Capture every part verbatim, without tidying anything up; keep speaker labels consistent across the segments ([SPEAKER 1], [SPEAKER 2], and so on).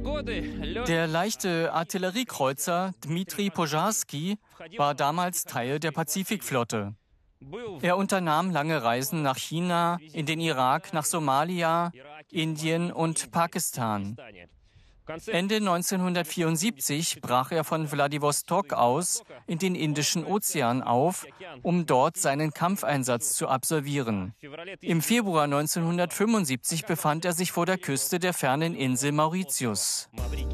[SPEAKER 1] Der leichte Artilleriekreuzer Dmitri Pozharsky war damals Teil der Pazifikflotte. Er unternahm lange Reisen nach China, in den Irak, nach Somalia, Indien und Pakistan. Ende neunzehnhundertvierundsiebzig brach er von Wladiwostok aus in den Indischen Ozean auf, um dort seinen Kampfeinsatz zu absolvieren. Im Februar neunzehnhundertfünfundsiebzig befand er sich vor der Küste der fernen Insel Mauritius.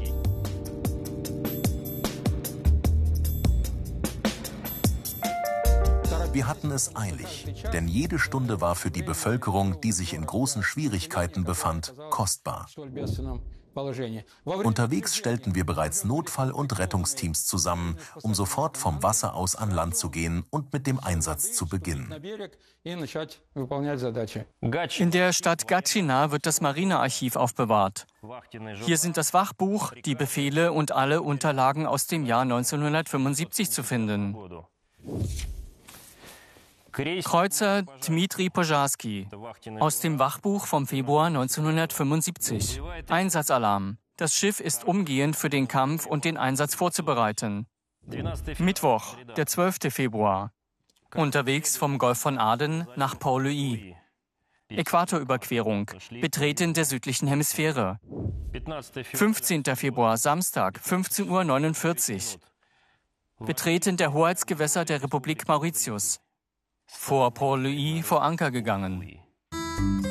[SPEAKER 2] Wir hatten es eilig, denn jede Stunde war für die Bevölkerung, die sich in großen Schwierigkeiten befand, kostbar. Unterwegs stellten wir bereits Notfall- und Rettungsteams zusammen, um sofort vom Wasser aus an Land zu gehen und mit dem Einsatz zu beginnen.
[SPEAKER 1] In der Stadt Gatschina wird das Marinearchiv aufbewahrt. Hier sind das Wachbuch, die Befehle und alle Unterlagen aus dem Jahr neunzehnhundertfünfundsiebzig zu finden. Kreuzer Dmitri Pozharsky aus dem Wachbuch vom Februar neunzehnhundertfünfundsiebzig. Einsatzalarm. Das Schiff ist umgehend für den Kampf und den Einsatz vorzubereiten. Mittwoch, der zwölfte Februar. Unterwegs vom Golf von Aden nach Port-Louis. Äquatorüberquerung. Betreten der südlichen Hemisphäre. fünfzehnter Februar, Samstag, fünfzehn Uhr neunundvierzig. Betreten der Hoheitsgewässer der Republik Mauritius. Vor Port-Louis vor Anker gegangen.